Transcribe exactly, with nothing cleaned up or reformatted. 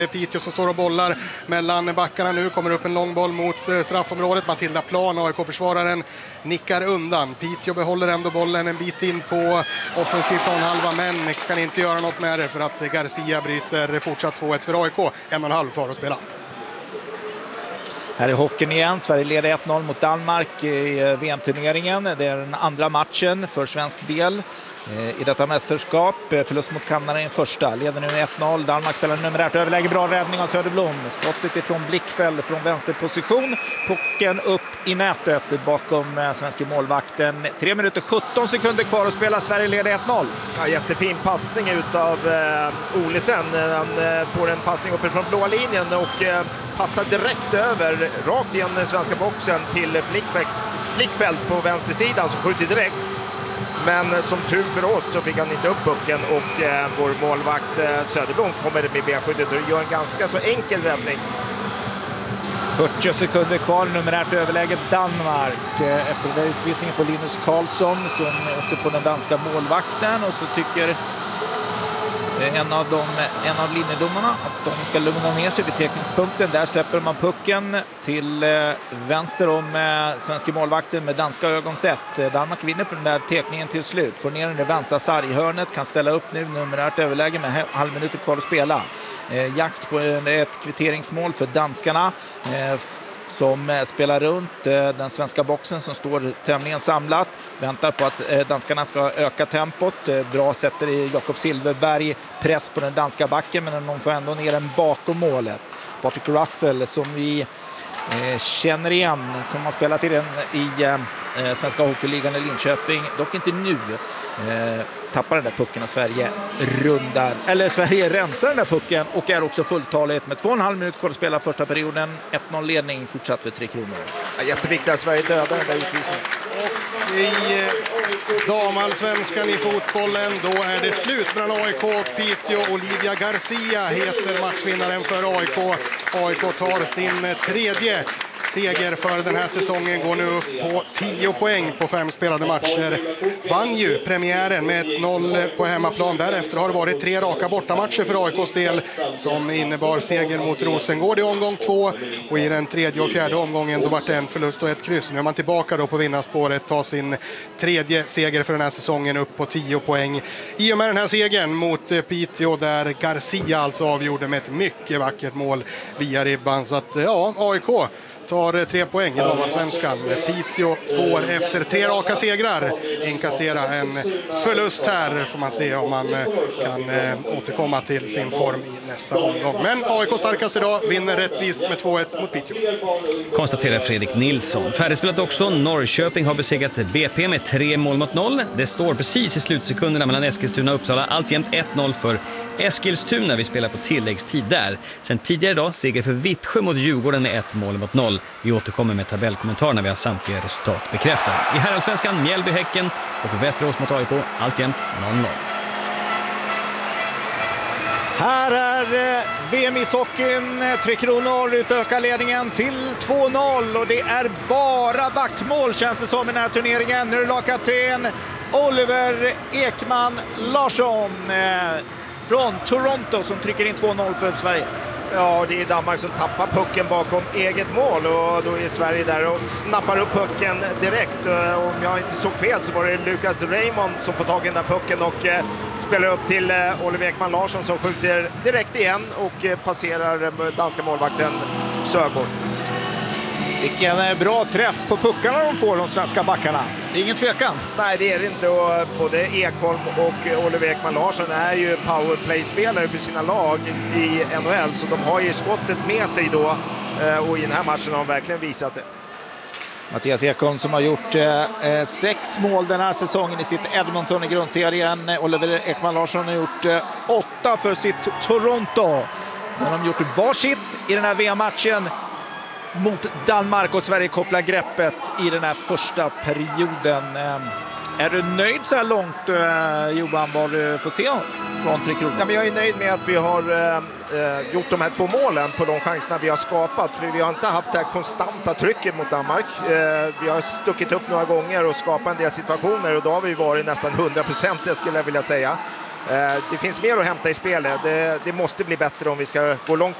Piteå som står och bollar mellan backarna nu. Kommer upp en lång boll mot straffområdet. Matilda Plan, A I K-försvararen, nickar undan. Piteå behåller ändå bollen en bit in på offensiv planhalva, men kan inte göra något med det för att Garcia bryter fortsatt två ett för A I K. En och en halv kvar att spela. Här är hockeyn igen. Sverige leder ett noll mot Danmark i V M-turneringen. Det är den andra matchen för svensk del i detta mästerskap. Förlust mot Kanada i den första. Leder nu ett noll. Danmark spelar numerärt överläge. Bra räddning av Söderblom. Skottet ifrån Blickfäll från vänsterposition. Pucken upp i nätet bakom svenska målvakten. tre minuter sjutton sekunder kvar att spela. Sverige leder ett noll. Ja, jättefin passning utav eh, Olesen. Han eh, får en passning uppifrån blåa linjen och eh, passar direkt över rakt igen den svenska boxen till Blickfält på vänstersidan som skjuter direkt. Men som tur för oss så fick han inte upp pucken och eh, vår målvakt eh, Söderblom kommer med benskyddet och gör en ganska så enkel räddning. fyrtio sekunder kvar, numerärt överläge Danmark efter den utvisningen på Linus Karlsson som åkte på den danska målvakten, och så tycker en av, dem, en av linjedomarna att de ska lugna ner sig vid teckningspunkten. Där släpper man pucken till eh, vänster om eh, svenska målvakten med danska ögon sett. Danmark vinner på den där teckningen till slut. Får ner den i vänstra sarghörnet, kan ställa upp nu numerärt överläge med halv minut kvar att spela. Eh, jakt på ett kvitteringsmål för danskarna. Eh, som spelar runt den svenska boxen som står tämligen samlat. Väntar på att danskarna ska öka tempot. Bra sätter i Jakob Silverberg press på den danska backen, men de får ändå ner den bakom målet. Patrick Russell som vi eh, känner igen, som har spelat i den i eh, svenska hockeyligan i Linköping. Dock inte nu. Eh, tappar den där pucken och Sverige rundar, eller Sverige rensar den där pucken och är också fulltaligt med två och en halv minut kvar att spela första perioden. ett noll ledning fortsatt för Tre Kronor. Ja, jätteviktigt att Sverige dödar den där utvisningen. Och i damallsvenskan i fotbollen, då är det slut mellan A I K och Piteå. Olivia Garcia heter matchvinnaren för A I K. A I K tar sin tredje seger för den här säsongen, går nu upp på tio poäng på fem spelade matcher. Vann ju premiären med ett noll på hemmaplan. Därefter har det varit tre raka bortamatcher för A I K:s del som innebar seger mot Rosengård i omgång två. Och i den tredje och fjärde omgången då var det en förlust och ett kryss. Nu är man tillbaka då på vinnarspåret, tar sin tredje seger för den här säsongen upp på tio poäng. I och med den här segern mot Piteå där Garcia alltså avgjorde med ett mycket vackert mål via ribban. Så att ja, A I K tar tre poäng i damallsvenskan. Piteå får efter tre raka segrar inkassera en förlust här. Får man se om man kan återkomma till sin form i nästa omgång. Men A I K starkast idag vinner rättvist med två ett mot Piteå. Konstaterar Fredrik Nilsson. Färdigspelat också. Norrköping har besegrat B P med tre mål mot noll. Det står precis i slutsekunderna mellan Eskilstuna och Uppsala. Alltjämt ett noll för Eskilstuna. Vi spelar på tilläggstid där. Sen tidigare idag seger för Vittsjö mot Djurgården med ett mål mot noll. Vi återkommer med tabellkommentarer när vi har samtliga resultat bekräftade. I herrallsvenskan Mjällby Häcken och Västerås mot A I K alltjämt noll noll. Här är V M-ishockeyn. Tre Kronor utökar ledningen till två noll och det är bara backmål känns det som i den här turneringen. Nu är lagkapten Oliver Ekman Larsson från Toronto som trycker in två noll för Sverige. Ja, det är Danmark som tappar pucken bakom eget mål och då är Sverige där och snappar upp pucken direkt. Om jag inte såg fel så var det Lucas Raymond som får tag i den där pucken och eh, spelar upp till eh, Oliver Ekman Larsson som skjuter direkt igen och eh, passerar eh, danska målvakten Sögaard. Vilken bra träff på puckarna de får, de svenska backarna. Det är ingen tvekan. Nej, det är det inte. Och både Ekholm och Oliver Ekman Larsson är ju powerplay-spelare för sina lag i N H L. Så de har ju skottet med sig då. Och i den här matchen har de verkligen visat det. Mattias Ekholm som har gjort eh, sex mål den här säsongen i sitt Edmonton i grundserien. Oliver Ekman Larsson har gjort eh, åtta för sitt Toronto. De har gjort varsitt i den här V M-matchen mot Danmark och Sverige kopplar greppet i den här första perioden. Är du nöjd så här långt, Johan, vad du får se från Tre Kronor? Ja, men jag är nöjd med att vi har eh, gjort de här två målen på de chanserna vi har skapat. För vi har inte haft det här konstanta trycket mot Danmark. Eh, vi har stuckit upp några gånger och skapat en del situationer och då har vi varit nästan hundra procent, det skulle jag vilja säga. Det finns mer att hämta i spelet. Det, det måste bli bättre om vi ska gå långt